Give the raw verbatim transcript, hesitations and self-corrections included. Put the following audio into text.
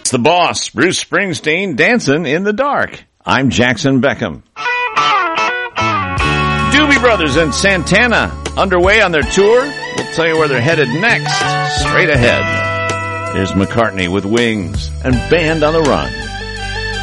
It's the boss, Bruce Springsteen, dancing in the dark. I'm Jackson Beckham. Doobie Brothers and Santana underway on their tour. We'll tell you where they're headed next. Straight ahead. Here's McCartney with Wings and Band on the Run.